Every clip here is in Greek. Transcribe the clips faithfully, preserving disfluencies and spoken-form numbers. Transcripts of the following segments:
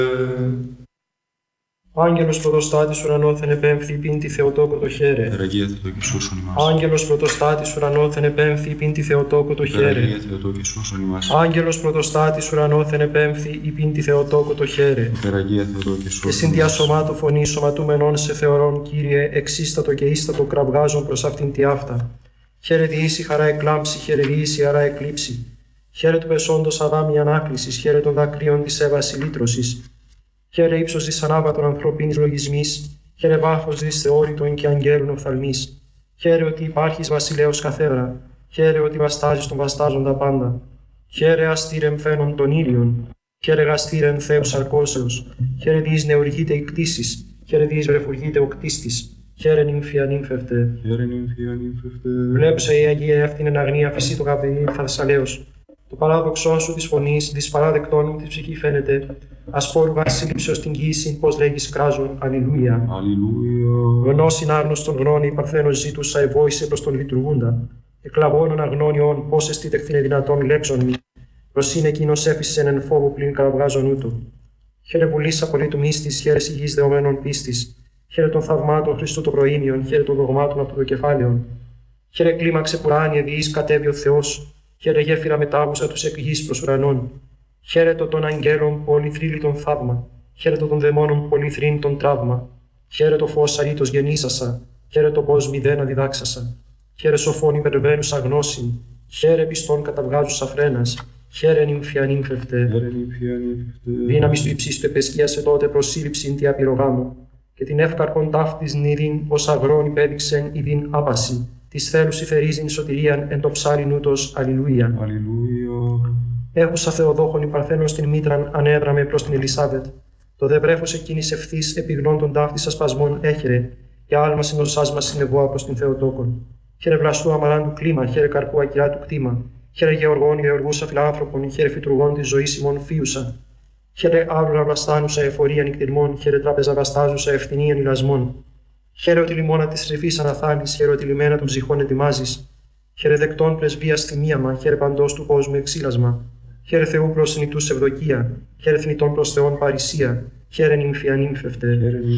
Άγγελος πρωτοστάτης ουρανόθεν επέμφθη πίντη Θεοτόκο το χαίρε. Περαγία Θεοτόκη σώσον ημάς. Άγγελος πρωτοστάτης ουρανόθεν επέμφθη πίντη Θεοτόκο το χαίρε. Περαγία Θεοτόκη σώσον ημάς. Άγγελος πρωτοστάτης ουρανόθεν επέμφθη πίντη Θεοτόκο το χαίρε. Περαγία Θεοτόκη σώσον Και συν διασωμάτου φωνή σωματούμενον σε θεωρών, Κύριε, εξίστατο και ίστατο κραυγάζον προς αυτήν τη αυτά. Χαίρε διήσει χαρά εκλάμψη, χαίρε διήσει χαρά εκλείψη. Χαίρε του πεσόντος αδάμι ανάκλησης, χαίρε των δακρύων της έβαση λύτρωσης. Χαίρε ύψος της ανάβατων ανθρωπίνης λογισμής, χαίρε βάθος της θεώρητων και αγγέλων οφθαλμής. Χαίρε ότι υπάρχεις βασιλέως καθέδρα, χαίρε ότι βαστάζεις τον βαστάζοντα πάντα. Χαίρε αστήρεμ φαίνον των ήλιων, χαίρε γαστήρεμ Θεός αρκώσεως, χαίρε διείς νεουργείται η κτήσης, χαίρε διείς βρεφουργείται ο κτίστης. Χαίρε νύμφια νύμφευτε. Χαίρε νύμφια νύμφευτε. Βλέψε η Αγία εύθυνεν αγνία φυσί το καπεδί θαρσαλέως. Το παράδοξό σου της φωνής, της παράδεκτών μου της ψυχή φαίνεται. Ασπόρου βασίλειψεως την κοίηση, πως λέγεις κράζον, αλληλούια. Αλληλούια. Γνώσιν άγνωστον γνώνη, η παρθένος ζήτουσα ευόησε προς τον λειτουργούντα. Εκλαβώνων αγνώνιον, πως εστίτεχθηνε δυνατόν λέξον μη. Προς είναι εκείνος έφυσεν εν φόβο πλην καραβγάζον ούτω. Χαίρε βουλής απολύτου μύστης, χαίρε υγιής δεωμένων πίστης. Χαίρε των θαυμάτων Χριστού των προήμιων, χαίρε των δογμάτων αυτοδοκεφάλαιων. Χαίρε κλίμαξε πουράνιε διείς κατέβει ο Θεός. Χαίρε γέφυρα μετάβουσα τους εκ γης προς ουρανών. Χαίρετο των αγγέλων πολυθρύλιτον θαύμα. Χαίρετο των δαιμόνων πολυθρύνητον τραύμα. Χαίρετο φως αρήτως γεννήσασα. Χαίρετο πως μηδένα διδάξασα. Χαίρε σοφών υπερβαίνουσα γνώσιν. Χαίρε πιστών καταβγάζουσα φρένας. Χαίρε νύμφια νύμφευτε. Δύναμις του υψίστου επεσκίασε τότε προσύλληψην τη απειρογάμου. Και την εύκαρπον ταύτης νηδίν ως αγρόν υπέδειξεν ειδίν άπαση. Της θέλους υφερίζειν σωτηρίαν εν το ψάριν ούτως, αλληλούια. Αλληλούια. Έχουσα Θεοδόχον η παρθένον στην μήτραν ανέδραμε προς την Ελισάβετ. Το δε βρέφος εκείνης ευθύς επιγνών των ταύτης ασπασμών έχερε, και άλμα συνοσάς μας συνεβόα προς την Θεοτόκον. Χαίρε βλαστού αμαράντου κλίμα, χαίρε καρπού ακυρά του κτήμα. Χαίρε γεωργών γεωργούσα φιλάνθρωπων, χαίρε φυτουργών της ζωής ημών φίουσα. Χαίρε άβλουρα βλαστάνουσα εφορία νυκτηρμών, χαίρε τράπεζα βαστάζουσα ευθυνίαν ηλασμών. Χαίρε ότι λιμόνα τη ρηφή αναθάνεις, χαίρε ότι λιμένα των ψυχών ετοιμάζεις. Χαίρε δεκτών πρεσβεία θυμίαμα, χαίρε παντός του κόσμου εξήλασμα. Χαίρε Θεού προς νητούς ευδοκία, χαίρε θνητών προς Θεόν παρησία. Χαίρε νύμφια νύμφευτε.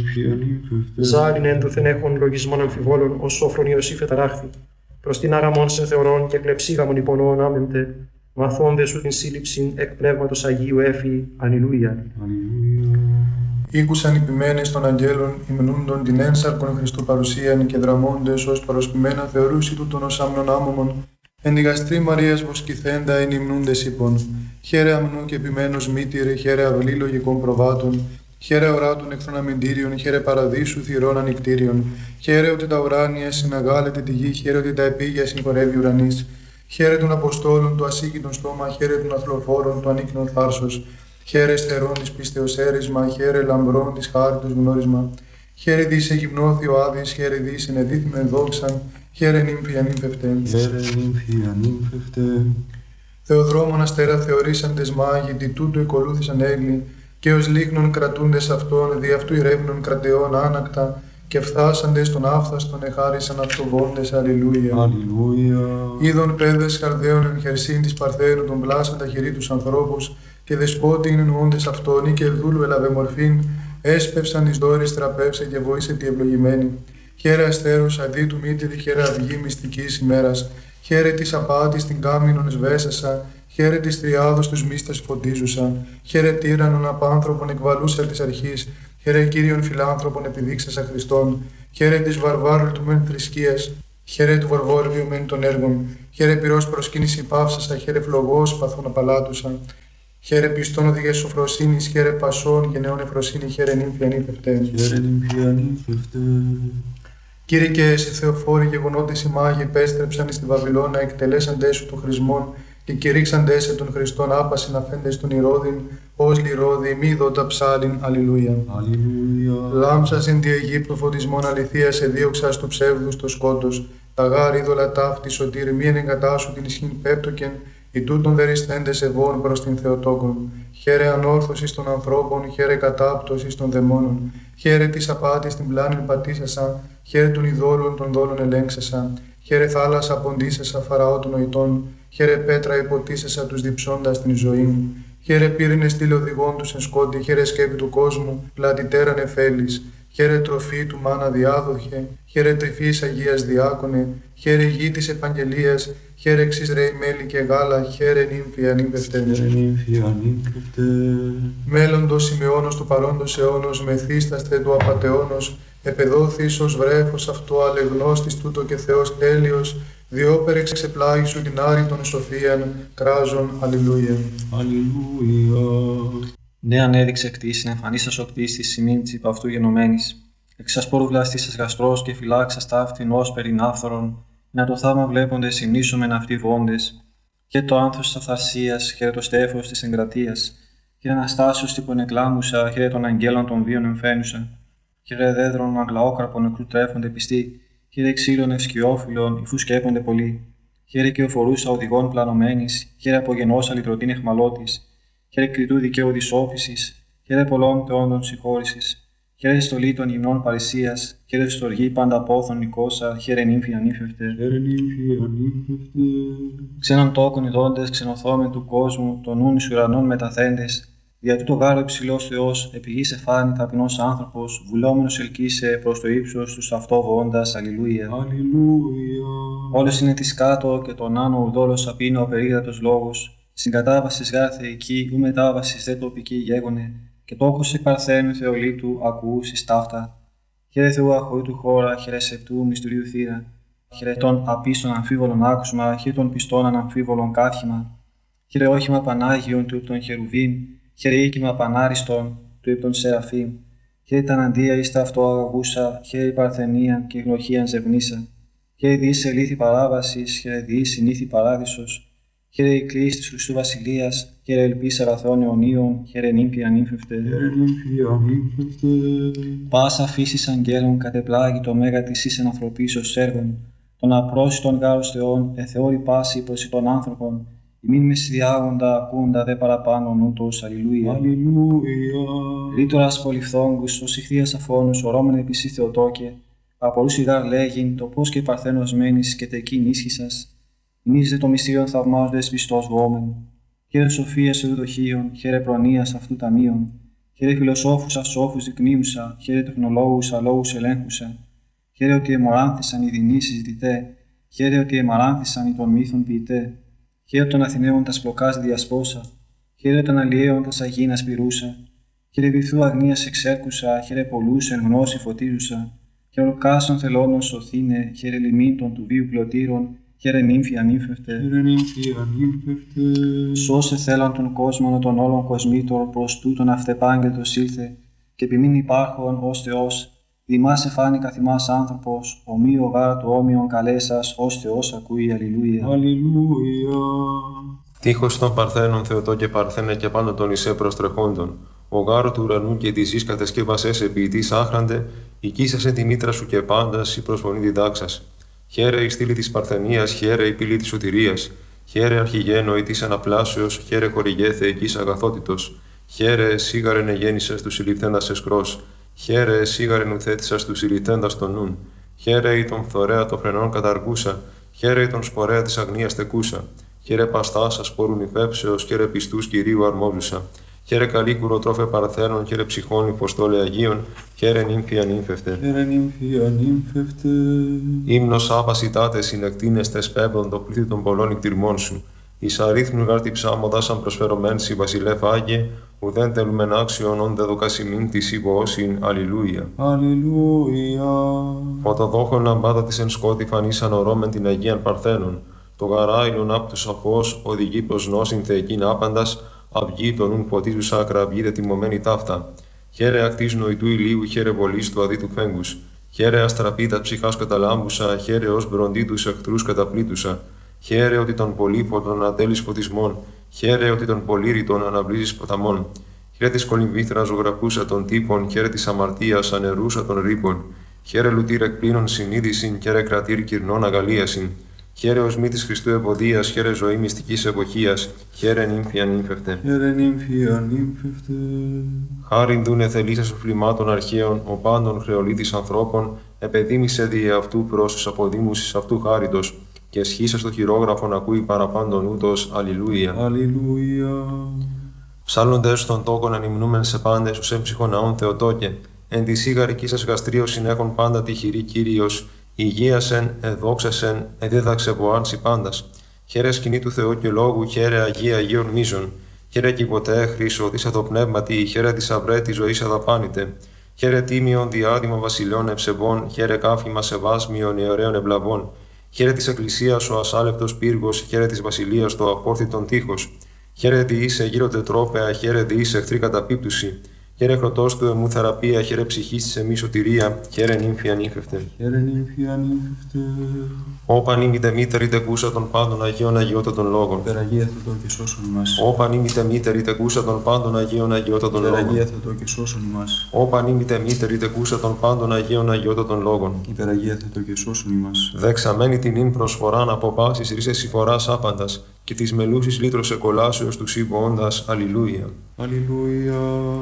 Ζάλιν ένδοθεν έχων λογισμών αμφιβόλων, ω σόφρον Ιωσήφ εταράχθη. Προς την άραμον σε θεωρών και κλεψίγαμον υπονοών άμεμπτε. Μαθώνde σου την σύλληψην εκ πνεύματος Αγίου έφη. Αλληλούια. Ήκουσαν οι ποιμένες των αγγέλων, υμνούντον την ένσαρκον Χριστού παρουσίαν και δραμώντες ως παροσπημένα θεωρούσι τούτον ως άμνον άμωμον. Εν τη γαστρή Μαρίας βοσκηθέντα εν υμνούντες είπων. Χαίρε αμνού και ποιμένος μήτηρε, χαίρε αυλή λογικών προβάτων. Χαίρε οράτων εχθρών αμυντήριων, χαίρε παραδείσου θυρών ανικτήριων. Χαίρε ότι τα ουράνια συναγάλεται τη γη, χαίρε ότι τα επίγεια συγχωρεύει ουρανής. Χαίρε των Αποστόλων του ασύγκητον στόμα, χαίρε των αθλοφόρων του ανίκνων θάρσος. Χαίρε στερών της πίστεως έρισμα, χαίρε λαμπρών της χάριτος γνώρισμα. Χαίρε δις εγυμνώθη ο άδης, χαίρε δις ενεδίθμεν ενδόξαν, χαίρε νύμφια νύμφευτε. Χαίρε νύμφια νύμφευτε. Θεοδρόμων αστέρα θεωρήσαντες μάγοι, τι τούτο εκολούθησαν έγκλη, και ως λίγνων κρατούντες αυτών, δι' αυτού ηρεύνων κρατεών άνακτα, και φθάσαντες των άφθαστον εχάρισαν αυτοβόντες. Αλληλούια. Αλληλούια. Είδων παιδες χαρδαίων εν χερσίν της Παρθένου των πλάσαντα χειρί τους ανθρώπους, και δεσπότη είναι νοούντες αυτόν, ή και δούλου έλαβε μορφήν, έσπευσαν εις δόρης τραπεύσε και βοήσε τη ευλογημένη. Χαίρε αστέρους αδί του μήτηρη, χαίρε αυγή μυστικής ημέρας, χαίρε της απάτης την κάμινον σβέσασα, χαίρε της τριάδος τους μίστας φωτίζουσα, χαίρε τύραννον απάνθρωπον εκβαλούσα της αρχής, χαίρε Κύριον φιλάνθρωπον επιδείξασα Χριστόν, χαίρε της βαρβάρου του μεν θρησκείας, χαίρε του βαρβόριου μεν των έργων, χαίρε πυρός προσκύνηση παύσασα, χαίρε φλογός παθών απαλάτουσα. Χαίρε πιστών οδηγές σοφροσύνης, χαίρε πασών και νεών εφροσύνη, χαίρε νύμφια νύμφευτε. Χαίρε νύμφια νύμφευτε. Κύριε και εσύ Θεοφόροι γεγονότες οι μάγοι επέστρεψαν στη Βαβυλώνα, εκτελέσαντές σου των χρησμών και κηρύξαντές σε των Χριστών άπασιν αφέντες των Ηρώδην, ως λιρώδη μη δότα ψάλιν. Αλληλούια. Αλληλούια. Λάμψας εν τη Αιγύπτου φωτισμών αληθείας εδίωξας του ψεύδους το σκότος, τα γάρ είδωλα ταύτη σωτήρ μη εγκατάσου την ισχύν πέπτοκεν, οι τούτων δεριστέντες ευών προς την Θεοτόκον. Χαίρε ανόρθωσης των ανθρώπων, χαίρε κατάπτωσης των δαιμόνων. Χαίρε της απάτης την πλάνην πατήσασα, χαίρε των ειδόλων των δόλων ελέγξασα. Χαίρε θάλασσα ποντίσασα φαραώ των νοητών, χαίρε πέτρα υποτίσασα τους διψώντας την ζωή. Χαίρε πύρινε στήλε οδηγών του εν σκότη, χαίρε σκέπη του κόσμου, πλατητέραν εφέλης. Χαίρε τροφή του μάνα διάδοχε, χαίρε τρυφής Αγίας διάκονε, χαίρε γη της επαγγελίας, χαίρε εξής ρέι μέλι και γάλα, χαίρε νύμφη ανήπευτε. Χαίρε νύμφη ανήπευτε. Μέλλοντος σημειώνος του παρόντος αιώνος, μεθύσταστε του απατεώνος, επεδόθης ως βρέφος αυτό αλεγνώστης τούτο και Θεός τέλειος, διόπερεξ εξεπλάγει σου την άρρητον σοφίαν, κράζον, αλληλούια. Αλληλούια. Ναι, ανέδειξε κτήσιν, εμφανίσας ο κτίστης σημείν της υπ' αυτού γενομένης. Εξασπόρου βλαστήσας γαστρός και φυλάξας ταύτην ως περινάφθορον, να το θαύμα βλέποντες υμνήσομεν αυτοί βόντες. Και το άνθος της αυθαρσίας, χαίρε το στέφος της εγκρατείας, χαίρε Αναστάσεως τύπον εκλάμουσα, χαίρε των αγγέλων των βίων εμφαίνουσα. Χαίρε δέδρων αγλαόκραπων νεκρού τρέφονται πιστοί, χαίρε ξύλων ευσκιόφυλλων, υφού σκέπονται πολλοί. Χαίρε και οφορούσα οδηγών πλανωμένης, χαίρε απογενώσα λυτρωτήν εχμαλώτης. Χαίρε κριτού δικαίου δυσόφησης, χαίρε πολλών θεόντων συγχώρησης. Χαίρε στολή των υμνών παρησίας, χαίρε στοργή πάντα πόθων νικόσα, χαίρε νύμφη ανήφευτε. Χαίρε νύμφη ανήφευτε. Ξένων τόκων ειδώντες, ξενοθόμεν του κόσμου, των νουν εις ουρανών μεταθέντες. Δια τούτο γάρο υψηλός Θεός, επί γης εφάνη ταπεινός άνθρωπος, βουλόμενος ελκύσε προς το ύψος τους αυτό βοώντας, αλληλούια. Αλληλούια. Όλος είναι της κάτω και τον άνω ουρδόλος απίνω ο περίγρατος λόγος. Συγκατάβασης γάρ θεϊκή, ου μετάβασης δε τοπική γέγονε, και τόκος εκ παρθένου Θεολήτου ακούσεις ταύτα. Χαίρε Θεού αχωρήτου χώρα, χαίρε σεπτού μυστηρίου θύρα. Χαίρε των απίστων αμφίβολων άκουσμα, χαίρε των πιστών αναμφίβολων κάθημα. Χαίρε όχημα Πανάγιον του υπ' των Χερουβίμ, χαίρε οίκημα Πανάριστον του υπ' των Σεραφείμ. Χαίρε τα αναντία εις τα αυτό αγαγούσα, χαίρε η παρθενία και η γνωχίαν ζευνήσα. Χαίρε διείς ελήθη παράβασης, χαίρε διείς συνήθη παράδεισος. Χαίρε η κλίση της Χριστού Βασιλείας, χαίρε ελπίς αγαθών αιωνίων, χαίρε νύμφη ανήφευτε. Χαίρε νύμφη ανήφευτε. Πάσα φύσης αγγέλων κατεπλάγει το μέγα της εις ενανθρωπίσεως έργων, των απρόσιτων γάρος Θεών, εθεώρη πάση προς των άνθρωπων, ημίν μεσηδιάγοντα ακούντα δε παραπάνω νούτος, αλληλούια. Αλληλούια. Ρήτορας πολυφθόγκους, ως ηχθείας αφώνους, ορώμεν επισή Θεοτόκε, απορούς ηγάρ λέγειν, το πώς και παρθένος μένεις και τεκείν ίσχυσας. Ημείς δε το μυστήριον θαυμάζοντες πιστός βόμεν. Χαίρε σοφίας ευδοχίων, χαίρε προνοίας αυτού ταμείων. Χαίρε φιλοσόφους ασόφους δεικνύουσα, χαίρε τεχνολόγους αλόγους ελέγχουσα. Χαίρε ότι εμοράνθησαν οι δεινοί συζητητέ, χαίρε ότι εμαράνθησαν οι των μύθων ποιητέ. Χαίρε των Αθηναίων τας πλοκάς διασπόσα, χαίρε των αλλιέων τας αγίνας πυρούσα. Χαίρε βυθού αγνίας εξέρκουσα, χαίρε πολλούς εν γνώση φωτίζουσα. Χαίρε ολκάσων θελώνων σωθήνε, χαίρε λιμήν των του βίου πλωτήρων. Χαίρε νύμφη ανήφευτε. Χαίρε νύμφη ανήφευτε. Σώσε θέλαν τον κόσμο των όλων κοσμήτων προς τούτον αυτεπάγγελτος ήλθε, και επιμήν υπάρχον ως Θεός, δημάς εφάνει καθημάς άνθρωπος, ομοίο γάρ του όμοιον καλέσας ως Θεός ακούει, αλληλούια. Αλληλούια. Τείχος των Παρθένων Θεοτό και Παρθένε και πάνω των Ισέ προστρεχόντων. Ο γάρο του ουρανού και τη γη κατεσκεύασέ σε ποιητής άχραντε, οικίσασε τη μήτρα σου και πάντας η προσφωνή διδάξας. Χαίρε η στήλη της Παρθενίας, χαίρε η πύλη της σωτηρίας. Χαίρε αρχιγένωη της αναπλάσεως, χαίρε χορηγέ θεϊκής αγαθότητος. Χαίρε σίγαρεν εγέννησες του συλληφθέντας εσκρός. Χαίρε σίγαρεν ουθέτησας του συλληφθέντας των νουν. Χαίρε η τον φθορέα των φρενών καταργούσα. Χαίρε η τον σπορέα της αγνίας τεκούσα. Χαίρε παστάσα σπόρουν υφέψεως, χαίρε πιστούς Κυρίου αρμόζουσα. Χαίρε καλή κουροτρόφε Παρθένων, χαίρε ψυχών υποστόλε Αγίων, χαίρε νύμφη ανήφευτε. Χαίρε νύμφη ανήφευτε. Ύμνος άπασιτάτε συνεκτίνεστες πέμπτον το πλήθη των πολλών εκτιρμών σου. Εις αρίθμνου γάρ τη ψάμοντα σαν προσφερωμέν σι βασιλεύ Άγιε, ουδέν τελουμεν άξιον όν δε δοκασιμήν της υπόωσιν, αλληλούια. Αλληλούια. Φωτοδόχων λαμπάδα της εν σκότη φανίσαν ορώμεν την Αγίαν Παρθένων. Το γαράιλον απ' τους αφός οδηγεί προς νόσιν θεϊκήν άπαντας, αυγή των ουν ποτίζουσα ακραυγή τιμωμένη ταύτα. Χαίρε ακτής νοητού ηλίου, χαίρε βολής του αδίτου φέγγους. Χαίρε αστραπίτα ψυχάς καταλάμπουσα, χαίρε ως μπροντί τους εχθρούς καταπλήτουσα. Χαίρε ότι τον πολύποτον ατέλεις φωτισμών, χαίρε ότι τον πολύρητον αναβλύζεις ποταμών. Χαίρε της κολυμβήθρας ζωγραφούσα των τύπων, χαίρε της αμαρτίας ανερούσα των ρήπων. Χαίρε λουτήρ εκπλήνων συνείδησιν, χαίρε κρατήρ κυρνών αγαλίασιν. Χαίρε ως μη της Χριστού ευωδίας, χαίρε ζωή μυστικής εποχίας, χαίρε νύμφη ανήφευτε. Χαίρε νύμφη ανήφευτε. Χάριν δούνε θελήσας οφλημάτων αρχαίων, ο πάντων χρεολίτης ανθρώπων, επεδίμησε δι' αυτού προς τους αποδήμους αυτού χάριτος, και σχίσα στο χειρόγραφον ακούει παραπάντων ούτως, αλληλούια. Αλληλούια. Ψάλλοντες των τόκων ανυμνούμεν σε πάντες ους έμψυχον ναών Θεοτόκε, εν τη σίγαρική σας γαστρίωσιν έχουν πάντα τυχηρή Κύριος, υγείασεν, εδόξασεν, εδίδαξε βοάνση πάντας. Χαίρε σκηνή του Θεού και λόγου, χαίρε Αγία Αγίων μίζων. Χαίρε κι ποτέ χρήσο, της το πνεύματι, χαίρε της αυρέ τη ζωή αδαπάνητε. Χαίρε τίμιον διάδημα βασιλιών ευσεβών, χαίρε κάφημα σεβάσμιων ιερέων ευλαβών. Χαίρε της Εκκλησίας ο ασάλευτος πύργος, χαίρε της βασιλείας το απόρθητον τείχος. Χαίρε διήσε γύρω τετρόπαια, χαίρε διήσε εχθρή καταπίπτουση. Χαίρε χρωτός του εμού θεραπεία, χαίρε ψυχής της εμείς σωτηρία, χαίρε νύμφη ανήφευτε. Χαίρε νύμφη ανήφευτε. Όπαν ήμητε μήτερη τεκούσα των πάντων Αγίων Αγιώτατων λόγων. Υπεραγία Θεοτό και σώσον ημάς. Όπαν ήμητε μήτερη τεκούσα των πάντων Αγίων Αγιώτατων λόγων. Υπεραγία Θεοτό και σώσον ημάς. Όπαν ήμητε μήτερη τεκούσα των πάντων Αγίων Αγιώτατων λόγων. Υπεραγία Θεοτό και σώσον ημάς. Δεξαμένη την ύν προσφοράν από πάσης ρίσες συμφοράς άπαντας και της μελούσης λύτρωσε κολάσεως του σύμβοοντας. Αλληλούια. Αλληλούια.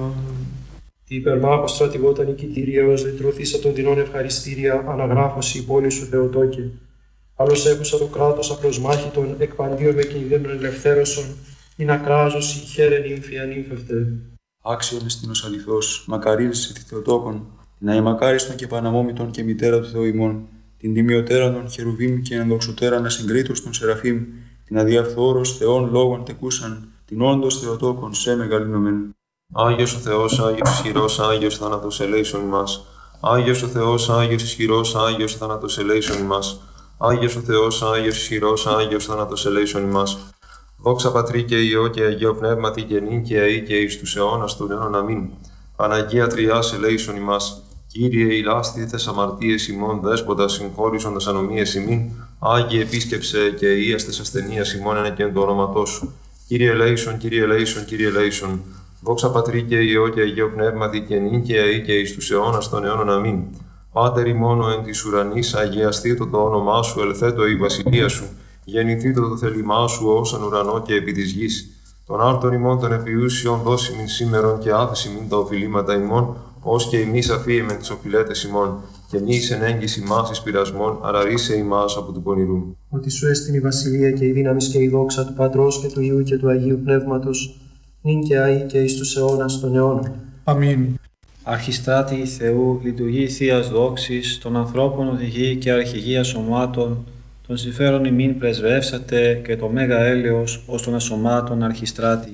Η υπερμάχο στρατηγόταν νικητήρια ως λυτρωθήσα των δεινών ευχαριστήρια, αναγράφωση η πόλη σου Θεοτόκε. Άλλος έχουσα το κράτος απροσμάχητον, εκπαντίων με κινδύνων ελευθέρωσον, ή να κράζωση, χαίρε νύμφη ανήφευτε. Άξιον εστίνος αληθώς, μακαρίζεσαι τη Θεοτόκον, την αημακάριστον και παναμόμητον και μητέρα του Θεού ημών, την τιμιωτέραν των Χερουβίμ και ενδοξωτέραν ασυγκρίτως των Σεραφείμ, την αδιαφθόρος Θεών λόγων τεκούσαν, την όντως Θεοτόκον σε μεγαλύνομεν. Άγιος ο Θεός, Άγιος ισχυρός, Άγιος θάνατος ελέησον ημάς. Άγιος ο Θεός, Άγιος ισχυρός, Άγιος θάνατος ελέησον ημάς. Άγιος ο Θεός, Άγιος ισχυρός, Άγιος θάνατος ελέησον ημάς. Δόξα Πατρί και Υιό και Αγίο Πνεύματι και νυν και αεί και εις τους αιώνας των αιώνων αμήν. Παναγία Τριάς ελέησον ημάς. Κύριε ηλάστηθες αμαρτίες ημών, δέσποτα συγχώρησον τας ανομίες ημίν. Άγιε επίσκεψε και ίαστες ασθενείας ημών εν εκεν το όνοματό σου. Κύριε ελέησον, Κύριε ελέησον, Κύριε ελέησον. Δόξα Πατρί και Υιό και Αγίο Πνεύματι και νυν και αεί και εις τους αιώνας των αιώνων αμήν. Πάτερ ημών εν της ουρανής, αγιαστήτω το όνομά σου, ελθέτω η βασιλεία σου. Γεννηθήτω το θέλημά σου ως εν ουρανό και επί της γης. Τον άρτον ημών των επιούσιων δώσιμην σήμερον και άφησιμην τα οφειλήματα ημών, ως και ημείς αφίεμεν τις οφειλέτες ημών. Και μη εις εν έγκυς ημάς εις πειρασμών, αραρίσε ημάς από του πονηρού. Ότι σου έστειν η βασιλεία και η δύναμη και η δόξα του Πατρός και του Υιού και του Αγίου Πνεύματος, νυν και αεί και εις τους αιώνας των αιώνων. Αμήν. Αρχιστράτη Θεού, λειτουργεί Θείας δόξης, των ανθρώπων οδηγεί και αρχηγία σωμάτων, των συμφέρον ημίν πρεσβεύσατε και το μέγα έλεος ως των ασωμάτων αρχιστράτη.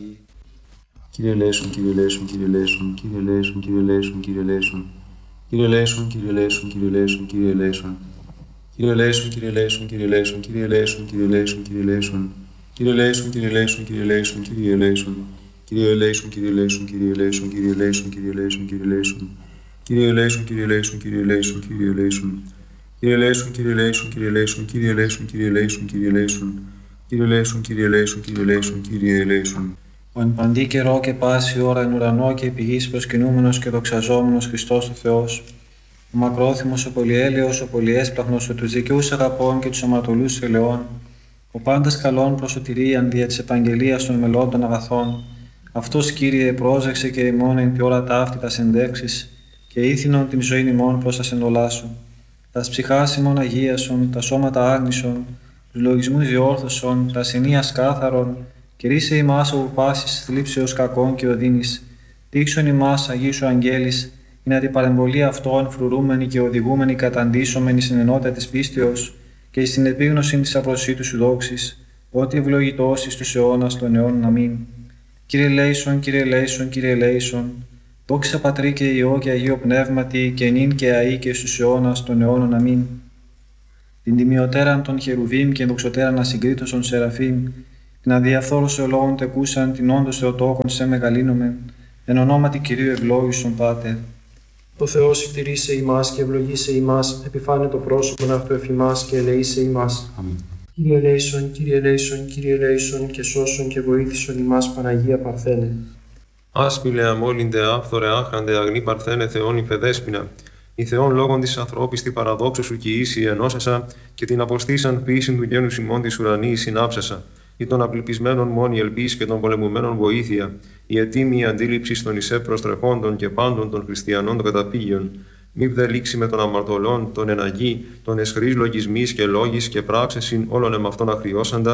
Κύριε ελέησον, Κύριε ελέησον, Κύριε ελέησον, Κύριε ελέησον, Κύριε ελέησον, Κύριε ελέησον. Κύριε ελέησον, Κύριε ελέησον, Κύριε ελέησον, Κύριε ελέησον. Κύριε ελέησον, Κύριε ελέησον, Κύριε ελέησον, Κύριε ελέησον, Κύριε ελέησον, Κύριε ελέησον. Κύριε ελέησον, Κύριε ελέησον, Κύριε ελέησον, Κύριε ελέησον. Κύριε ελέησον, Κύριε ελέησον, Κύριε ελέησον, Κύριε ελέησον, Κύριε ελέησον, Κύριε ελέησον. Κύριε ελέησον, Κύριε ελέησον, Κύριε ελέησον, Κύριε ελέησον. Κύριε ελέησον, Κύριε ελέησον, Κύριε ελέησον, Κύριε ελέησον, Κύριε ελέησον, Κύριε ελέησον. Κύριε ελέησον, Κύριε ελέησον, Κύριε ελέησον, Κύριε ελέησον. Ο εν παντή καιρό και πάση ώρα εν ουρανό και επί γης προσκυνούμενος και δοξαζόμενος Χριστός ο Θεός, ο μακρόθυμος, ο πολυέλεος, ο πολυέσπλαχνος, ο τους δικαιούς αγαπών και τους αμαρτωλούς ελαιών, ο πάντας καλών προς σωτηρίαν δια της επαγγελίας των μελών αγαθών, αυτός, Κύριε, πρόσεξε και ημών εν τη ώρα ταύτη τας ενδεύξεις και ήθινον την ζωήν ημών προς τας εντολάς σου. Τας ψυχάς ημών αγίασον, τα σώματα άγνησον, τους λογισμούς διόρθωσον, τα συνείας κάθαρον, κηρύσσε ημάς όπου πάσης θλίψεως κακών και οδύνης. Δείξον ημάς Αγίου Αγγέλης, είναι την παρεμβολή αυτών φρουρούμενοι και οδηγούμενοι καταντήσομενοι στην ενότητα της πίστεως και στην επίγνωση της απροσίτου σου δόξης, ότι ευλογητός εις τους αιώνας των αιώνων αμήν. Κύριε ελέησον, Κύριε ελέησον, Κύριε ελέησον, δόξα Πατρί και Υιό και Αγίο Πνεύματι και νυν και αεί και στους αιώνας των αιώνων αμήν. Την τιμιωτέραν των Χερουβίμ και ενδοξωτέραν ασυγκρίτως των Σεραφείμ, την αδιαφθόρος ευλόγων τεκούσαν, την όντως Θεοτόκον σε μεγαλύνομεν, εν ονόματι Κυρίου ευλόγησον Πάτερ. Ο Θεός εκτηρήσε ημάς και ευλογήσε ημάς, επιφάνε το πρόσωπον αυτού εφ' ημάς και ελεήσε ημάς. Αμήν. Κύριε ελέησον, Κύριε ελέησον, Κύριε ελέησον και σώσον και βοήθησον ημάς Παναγία Παρθένε. Άσπηλε αμόλυντε άφθορε άχραντε αγνή Παρθένε Θεόν υπεδέσποινα. Η Θεόν λόγων της ανθρώπης τη παραδόξου σου κι ίση ενώσασα και την αποστήσαν ποιήσιν του γένους ημών της ουρανής συνάψασα. Ή των απληπισμένων μόνη ελπίς και των πολεμουμένων βοήθεια, η ετοίμη αντίληψη των εισέ προστρεχόντων και πάντων των χριστιανών των καταπήγειων. Μη δε λήξει με των αμαρτωλών, των εναγή, των εσχρής λογισμής και λόγης και πράξεσιν όλων εμ' αυτών αχριώσαντα,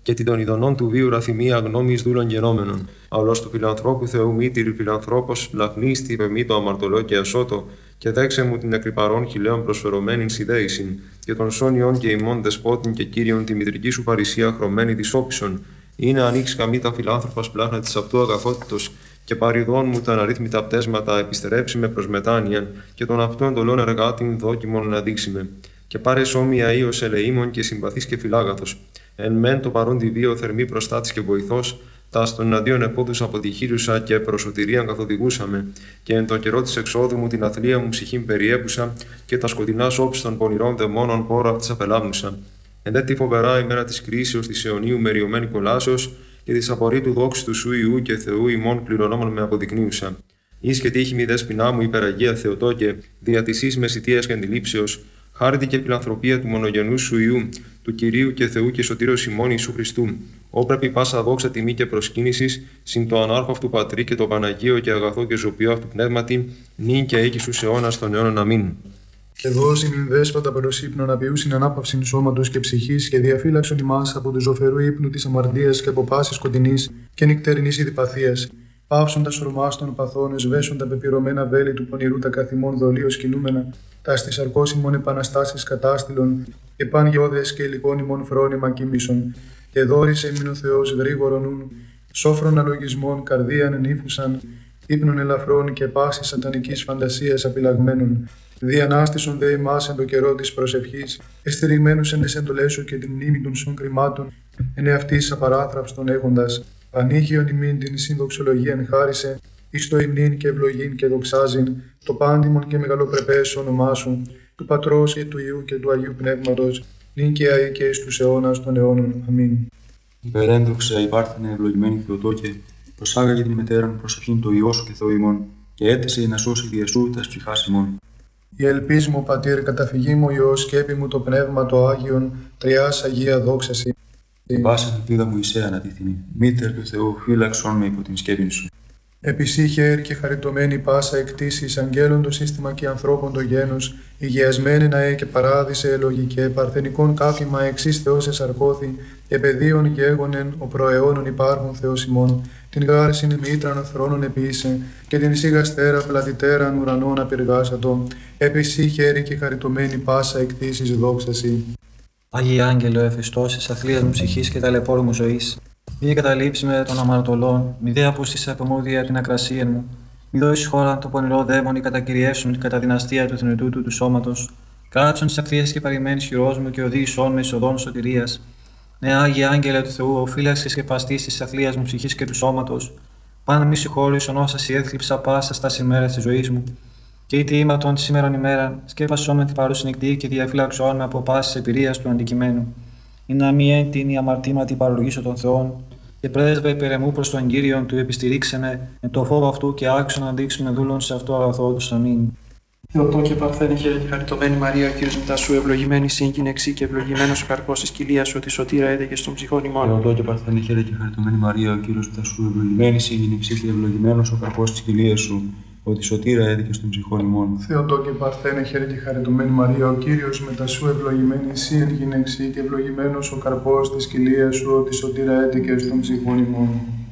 και την των ειδονών του βίου ραθυμία γνώμης δούλων γενόμενων. Αυλός του φιλανθρώπου Θεού μήτηρη φιλανθρώπος, λαχνίστη, πεμήτω αμαρτωλό και ασώτο, και δέξε μου την εκρυπαρών χιλέων προσφερωμένην συνδέησιν, και των σόνιων και ημών δεσπότην και κύριον τη μητρική σου παρησία χρωμένη τη όπισον. Είναι ανοίξει καμίτα φιλάνθρωπα πλάχνα τη αυτού αγαθότητος, και παριδών μου τα αναρρύθμιτα πτέσματα επιστερέψει με προς μετάνοιαν, και των αυτού εντολών εργάτην δόκιμον να δείξει με. Και πάρε σώμια ίος ελεήμων και συμπαθής και φιλάγαθος. Εν μεν το παρόν διβίο θερμή προστάτης και βοηθός, τα στον εναντίον επόδους αποτυχήρουσα και προσωτηρίαν καθοδηγούσαμε, και εν το καιρό της εξόδου μου την αθλία μου ψυχήν περιέπουσα, και τα σκοτεινά όψη των πονηρών δαιμόνων πόρο αυτής απελάμνουσα. Εν δε τη φοβερά ημέρα της κρίσεως της αιωνίου μεριωμένη κολάσεως, και της απορρίτου δόξης του σου Ιού και Θεού ημών κληρονόμων με αποδεικνύουσα. Εις και τύχη μη δέσποινά μου υπεραγία Θεοτόκε, δια της εις μεσητείας και αντιλήψεως, χάρητη και φιλανθρωπία του μονογενού σου Ιού, του Κυρίου και Θεού και Σωτήρος ημών Ιησού Χριστού. Όπρεπη πάσα δόξα τιμή και προσκύνησης, συν το ανάρχο αυτού πατρί και το Παναγίο και αγαθό και ζωπιό αυτού πνεύματι, νυν και έκει στους αιώνας των αιώνων αμήν. Και δώσει νυν δέσποτα προς ύπνον απειούσιν ανάπαυσιν σώματος και ψυχής, και διαφύλαξον ημάς από του ζωφερού ύπνου της αμαρτίας και από πάσης σκοτεινής και νυκτερινής ειδηπαθίας. Πάυσον τα σωρμάς των παθών, εσβέσον τα πεπυρωμένα βέλη του πονηρού τα καθημών δολίως κινούμενα, τα στις αρκώσιμων επαναστάσεις κατάστηλων, και παν γεώδες και υλικών ημών φρόνημα κοιμήσων. Και δόρισε ημίν ο Θεός γρήγορον νουν, σόφρον αλογισμών καρδίαν ενήφουσαν, ύπνων ελαφρών και πάσης σατανικής φαντασίας απειλαγμένων. Διανάστησον δε ημάς εν το καιρό της προσευχής, εστηριγμένους εν τις εντολές σου και την μνήμη των σων κρυμάτων, εν εαυτής απαράθραυστον έχοντας. Πανήγιον ημίν την συνδοξολογίαν χάρισε, εις το υμνήν και ευλογήν και δοξάζειν, το πάντιμον και μεγαλοπρεπές όνομά σου, του Πατρός και του Υιού και του Αγίου Πνεύματος, νυν και αεί και εις τους αιώνας των αιώνων. Αμήν. Υπερέντοξα υπάρθενε ευλογημένη Θεοτόκε, προσάγαγε την μετέραν προσευχήν το Υιό σου και Θεό ημών, και έτησε να σώσει διεσού τας ψυχάς ημών. Η ελπίς μου, Πατήρ, καταφυγή μου Υιός, σκέπη μου το Πνεύμα το Άγιον, τριάς Αγία δόξαση. Πάσα ελπίδα μου εισέ ανατίθινη, μήτερ του Θεού, φύλαξον με υπό την σκέπη σου. Επισύχε και χαριτωμένη πάσα εκτίσεις, αγγέλων το σύστημα και ανθρώπων το γένος, υγειασμένη να έ και παράδεισε ελογικέ, παρθενικών κάφημα εξής Θεός εσαρκώθη, και πεδίων γέγονεν ο προαιώνων υπάρχων Θεός ημών, την γάρσιν μήτραν θρόνων επίησε, και την σίγαστέρα πλατητέραν ουρανών απεργάσατο, επισύχε και χαριτωμένη πάσα εκτίσεις δόξαση. Άγιε Άγγελο, εφιστός της αθλίας μου ψυχής και ταλαιπώρου μου ζωής, μη καταλήψει με των αμαρτωλών, μη δε απούστησε από μούδια από την ακρασία μου, μη δώσει χώρα το πονηρό δαίμονι κατακυριεύσουν κατά δυναστεία του θνητού του, του σώματος, κάτσον τη ακτίας και παρημένης χειρός μου και οδήγησόν με εισοδόν σωτηρίας. Ναι, Άγιε Άγγελε του Θεού, ο φύλαξης και παστής της αθλίας μου ψυχής και του σώματος, πάνω μη συγχώρησον όσα σι έθλιψα πάσα στα ημέρας της ζωής μου. Και είτε ήμαρτον τη σήμερον ημέρα, σκέπασόν με την παρούση νυχτή και διαφύλαξόν με από πάσης εμπειρίας του αντικειμένου. Ή να μη έντυνη αμαρτήματι παρολογήσω των Θεών, και πρέσβε υπερεμού προς τον Κύριον του επιστηρίξε με, με το φόβο αυτού και άξιο να δείξουμε δούλων σε αυτό αγαθό του. Αμήν. Θεοτόκε Παρθένε χαίρε και χαριτωμένη Μαρία, ο Κύριος μετά σου, ευλογημένη σύγκυνεξή και ευλογημένος ο καρπός της κοιλίας σου, ότι σωτήρα έδεγε στον ψυχών ημών. Θεοτόκε Παρθένε χαίρε και χαριτωμένη Μαρία, ο Κύριος μετά σου, ευλογημένη σύγκυνεξή και ευλογημένος ο καρπός της κοιλίας σου, ότι σωτήρα έδικε στον ψυχών ημών. Θεοτόκε Παρθένε χαίρε και χαριτωμένη Μαρία, ο Κύριος μετά σου, ευλογημένη εσύ εν γυναίξη και ευλογημένος ο καρπός της κοιλίας σου, ότι σωτήρα έδικε στον ψυχών ημών.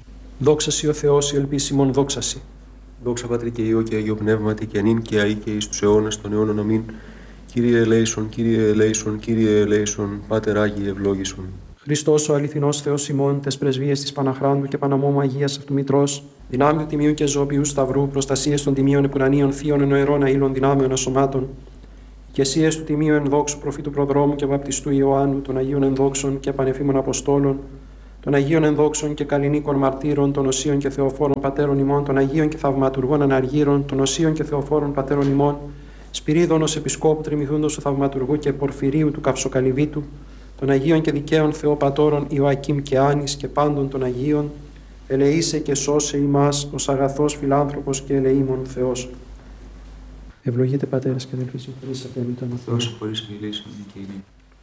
Δόξασι ο Θεός, η ελπίσιμον δόξασι. Δόξα Πατρί και Υιό και Αγίο Πνεύματι και νυν και αεί και εις τους αιώνας των αιώνων αμήν. Κύριε ελέησον, Κύριε ελέησον, Κύριε ελέησον, Πάτερ Άγιε ευλόγησον. Χριστός ο αληθινός Θεός ημών, τες πρεσβείες της Παναχράντου και Παναμόμου Αγίας αυτού Μητρός, δυνάμει του Τιμίου και Ζώπιου Σταυρού, προστασίες των Τιμίων Επουρανίων Θείων Ενοερών Αήλων Δυνάμεων Ασωμάτων, οικεσίες του Τιμίου Ενδόξου Προφήτου Προδρόμου και Βαπτιστού Ιωάννου, των Αγίων Ενδόξων και Πανεφήμων Αποστόλων, των Αγίων Ενδόξων και Καλλινίκων Μαρτύρων, των Οσίων και Θεοφόρων Πατέρων ημών, των Αγίων και Θαυματουργών Αναργύρων, των Οσίων και Θεοφόρων Πατέρων ημών, Σπυρίδωνος Επισκόπου Τριμηθούντος του Θαυματουργού και Πορφυρίου του Καυσοκαλυβίτου, των Αγίων και Δικαίων Θεοπατώρων Ιωακήμ και Άνης και πάντων των Αγίων, ελεήσε και σώσε ημάς ως αγαθός φιλάνθρωπος και ελεήμων Θεός. Ευλογείτε Πατέρας και αδελφοί, συγχωρήσατε εμείς τον Θεός χωρίς αγγελίες και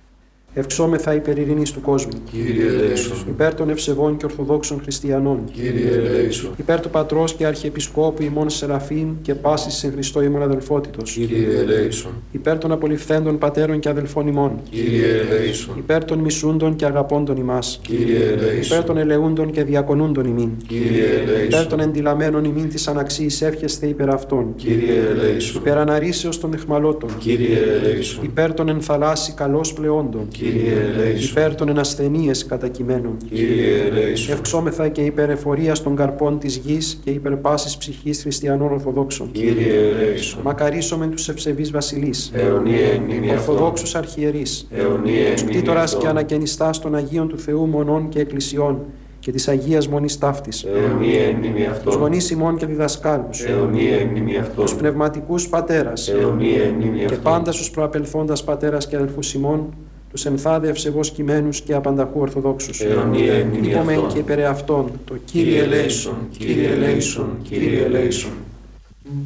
Ευξόμεθα υπέρ ειρήνης του κόσμου. Κύριε ελέησον. Υπέρ των ευσεβών και ορθοδόξων χριστιανών. Κύριε ελέησον. Υπέρ του Πατρός και Αρχιεπισκόπου ημών Σεραφείμ και πάσης εν Χριστώ ημών αδελφότητος. Κύριε ελέησον. Υπέρ των απολυφθέντων πατέρων και αδελφών ημών. Κύριε ελέησον. Υπέρ των μισούντων και αγαπώντων ημάς. Κύριε ελέησον. Υπέρ των ελεούντων και διακονούντων ημίν. Κύριε ελέησον. Υπέρ των εντυλαμένων ημίν της αναξίης εύχεσθε υπέρ αυτών. Κύριε ελέησον. Υπέρ αναρρήσεως των αιχμαλώτων. Κύριε ελέησον. Υπέρ των ενθαλάσσι καλώς πλεόντων. Κύριε ελέησον. Υπέρ των ενασθενείες κατακειμένων. Κύριε ελέησον. Ευξόμεθα και υπέρ εφορίας των καρπών της γης και υπέρ πάσης ψυχής χριστιανών ορθοδόξων. Κύριε ελέησον. Μακαρίσομεν τους ευσεβείς βασιλείς. Αιωνία εν μνήμη αυτών. Ορθοδόξους αρχιερείς. Αιωνία εν μνήμη Κτήτορας αυτών. και ανακαινιστάς των Αγίων του Θεού μονών και εκκλησιών και της Αγίας Μονής Ταύτης. Αιωνία εν μνήμη Τους αυτών. γονείς ημών και διδασκάλους. Αιωνία εν μνήμη αυτών. Τους πνευματικούς πατέρας. Αιωνία εν μνήμη Και αυτών. πάντα στους προαπελθόντας πατέρας και αδελφούς ημών, τους ενθάδε ευσεβώς κειμένους και απανταχού ορθοδόξους. Αιωνία εν μνήμη Υπομεν αυτών. και υπερ αυτών, το Κύριε ελέησον, Κύριε ελέησον. Κύριε ελέησον.